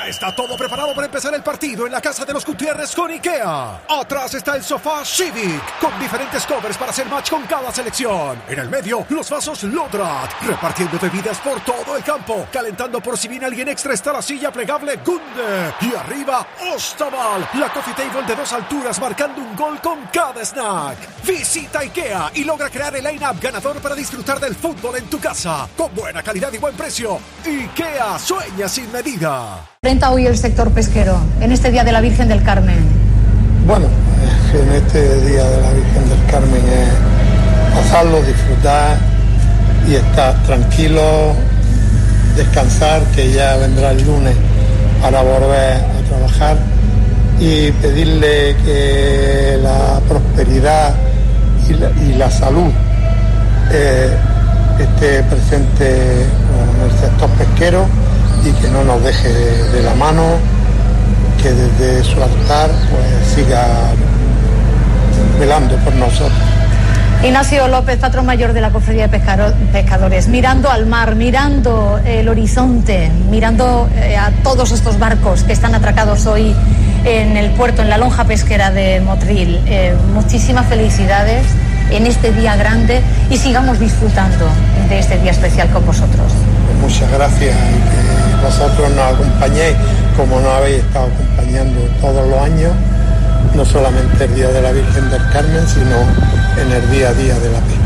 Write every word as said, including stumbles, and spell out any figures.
Ya está todo preparado para empezar el partido en la casa de los Gutiérrez con IKEA. Atrás está el sofá Civic, con diferentes covers para hacer match con cada selección. En el medio, los vasos Lodrat, repartiendo bebidas por todo el campo. Calentando por si viene alguien extra está la silla plegable Gunde. Y arriba, Ostaval, la coffee table de dos alturas marcando un gol con cada snack. Visita IKEA y logra crear el line-up ganador para disfrutar del fútbol en tu casa. Con buena calidad y buen precio. IKEA sueña sin medida. Enfrenta hoy el sector pesquero, en este Día de la Virgen del Carmen. Bueno, en este Día de la Virgen del Carmen es pasarlo, disfrutar y estar tranquilo, descansar, que ya vendrá el lunes para volver a trabajar, y pedirle que la prosperidad y la, y la salud eh, esté presente en el sector pesquero y que no nos deje de la mano, que desde su altar pues siga velando por nosotros. Ignacio López, patrón mayor de la Cofradía de Pescadores, mirando al mar, mirando el horizonte, mirando eh, a todos estos barcos que están atracados hoy en el puerto, en la lonja pesquera de Motril. Eh, muchísimas felicidades en este día grande y sigamos disfrutando de este día especial con vosotros. Muchas gracias y que vosotros nos acompañéis como nos habéis estado acompañando todos los años, no solamente el Día de la Virgen del Carmen, sino en el día a día de la pesca.